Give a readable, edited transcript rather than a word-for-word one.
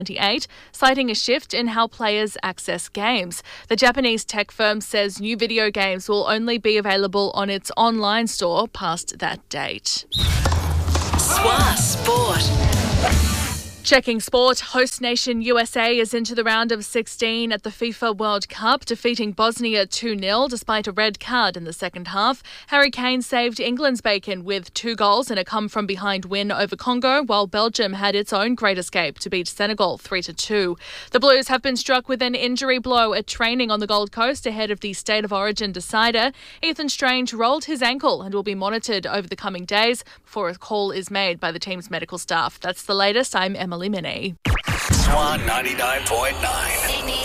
28, citing a shift in how players access games. The Japanese tech firm says new video games will only be available on its online store past that date. SWA Sport. Checking sport, host nation USA is into the round of 16 at the FIFA World Cup, defeating Bosnia 2-0 despite a red card in the second half. Harry Kane saved England's bacon with 2 goals in a come-from-behind win over Congo, while Belgium had its own great escape to beat Senegal 3-2. The Blues have been struck with an injury blow at training on the Gold Coast ahead of the State of Origin decider. Ethan Strange rolled his ankle and will be monitored over the coming days before a call is made by the team's medical staff. That's the latest. I'm Emily Minnie. SWA 99.9.